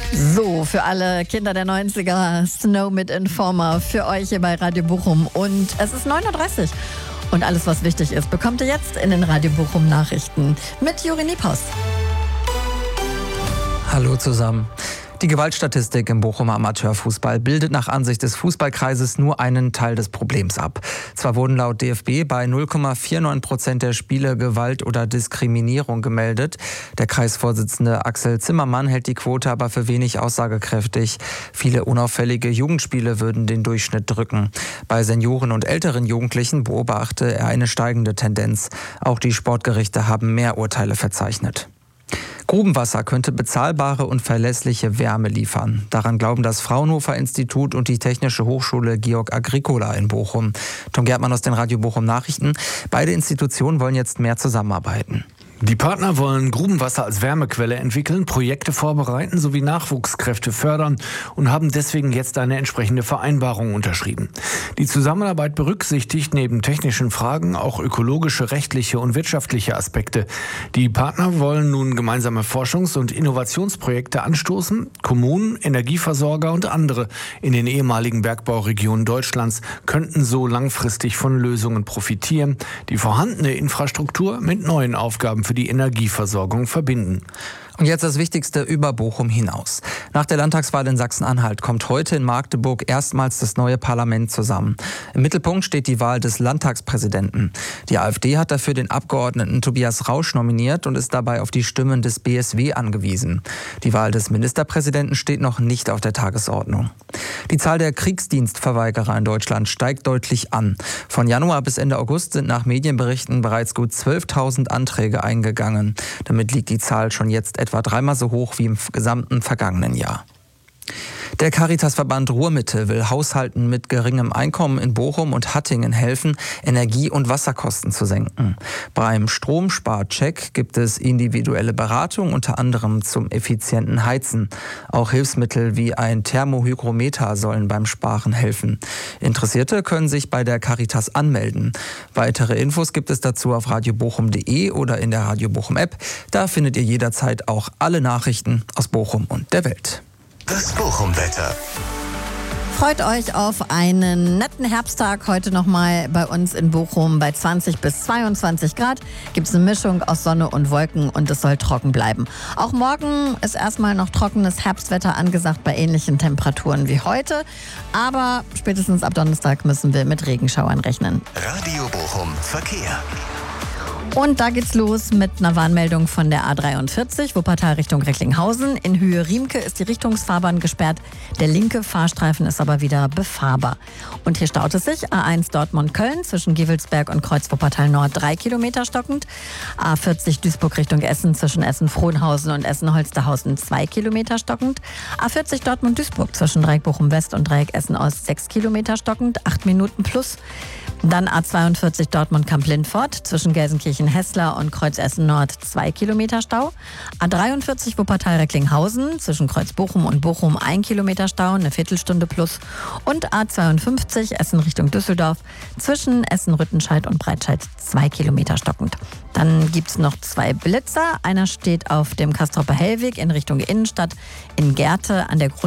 So, für alle Kinder der 90er, Snow mit Informer für euch hier bei Radio Bochum. Und es ist 9.30 Uhr. Und alles, was wichtig ist, bekommt ihr jetzt in den Radio Bochum Nachrichten mit Juri Niepaus. Hallo zusammen. Die Gewaltstatistik im Bochumer Amateurfußball bildet nach Ansicht des Fußballkreises nur einen Teil des Problems ab. Zwar wurden laut DFB bei 0,49% der Spiele Gewalt oder Diskriminierung gemeldet. Der Kreisvorsitzende Axel Zimmermann hält die Quote aber für wenig aussagekräftig. Viele unauffällige Jugendspiele würden den Durchschnitt drücken. Bei Senioren und älteren Jugendlichen beobachte er eine steigende Tendenz. Auch die Sportgerichte haben mehr Urteile verzeichnet. Grubenwasser könnte bezahlbare und verlässliche Wärme liefern. Daran glauben das Fraunhofer Institut und die Technische Hochschule Georg Agricola in Bochum. Tom Gärtmann aus den Radio Bochum Nachrichten. Beide Institutionen wollen jetzt mehr zusammenarbeiten. Die Partner wollen Grubenwasser als Wärmequelle entwickeln, Projekte vorbereiten sowie Nachwuchskräfte fördern und haben deswegen jetzt eine entsprechende Vereinbarung unterschrieben. Die Zusammenarbeit berücksichtigt neben technischen Fragen auch ökologische, rechtliche und wirtschaftliche Aspekte. Die Partner wollen nun gemeinsame Forschungs- und Innovationsprojekte anstoßen. Kommunen, Energieversorger und andere in den ehemaligen Bergbauregionen Deutschlands könnten so langfristig von Lösungen profitieren, die vorhandene Infrastruktur mit neuen Aufgaben für die Energieversorgung verbinden. Und jetzt das Wichtigste über Bochum hinaus. Nach der Landtagswahl in Sachsen-Anhalt kommt heute in Magdeburg erstmals das neue Parlament zusammen. Im Mittelpunkt steht die Wahl des Landtagspräsidenten. Die AfD hat dafür den Abgeordneten Tobias Rausch nominiert und ist dabei auf die Stimmen des BSW angewiesen. Die Wahl des Ministerpräsidenten steht noch nicht auf der Tagesordnung. Die Zahl der Kriegsdienstverweigerer in Deutschland steigt deutlich an. Von Januar bis Ende August sind nach Medienberichten bereits gut 12.000 Anträge eingegangen. Damit liegt die Zahl schon jetzt etwa dreimal so hoch wie im gesamten vergangenen Jahr. Der Caritasverband Ruhrmitte will Haushalten mit geringem Einkommen in Bochum und Hattingen helfen, Energie- und Wasserkosten zu senken. Beim Stromsparcheck gibt es individuelle Beratung, unter anderem zum effizienten Heizen. Auch Hilfsmittel wie ein Thermohygrometer sollen beim Sparen helfen. Interessierte können sich bei der Caritas anmelden. Weitere Infos gibt es dazu auf radiobochum.de oder in der Radio Bochum App. Da findet ihr jederzeit auch alle Nachrichten aus Bochum und der Welt. Das Bochum-Wetter. Freut euch auf einen netten Herbsttag heute nochmal bei uns in Bochum. Bei 20 bis 22 Grad gibt es eine Mischung aus Sonne und Wolken und es soll trocken bleiben. Auch morgen ist erstmal noch trockenes Herbstwetter angesagt bei ähnlichen Temperaturen wie heute. Aber spätestens ab Donnerstag müssen wir mit Regenschauern rechnen. Radio Bochum Verkehr. Und da geht's los mit einer Warnmeldung von der A43, Wuppertal Richtung Recklinghausen. In Höhe Riemke ist die Richtungsfahrbahn gesperrt. Der linke Fahrstreifen ist aber wieder befahrbar. Und hier staut es sich. A1 Dortmund-Köln zwischen Gevelsberg und Kreuz Wuppertal Nord 3 Kilometer stockend. A40 Duisburg Richtung Essen zwischen Essen-Frohnhausen und Essen-Holsterhausen 2 Kilometer stockend. A40 Dortmund-Duisburg zwischen Dreieck Bochum-West und Dreieck Essen-Ost 6 Kilometer stockend, 8 Minuten plus. Dann A42 Dortmund-Kamp-Lindfort zwischen Gelsenkirchen-Hessler und Kreuz Essen-Nord 2 Kilometer Stau. A43 Wuppertal-Recklinghausen zwischen Kreuz Bochum und Bochum 1 Kilometer Stau, eine Viertelstunde plus. Und A52 Essen Richtung Düsseldorf zwischen Essen-Rüttenscheid und Breitscheid 2 Kilometer stockend. Dann gibt es noch 2 Blitzer. Einer steht auf dem Castropper Hellweg in Richtung Innenstadt in Gerte an der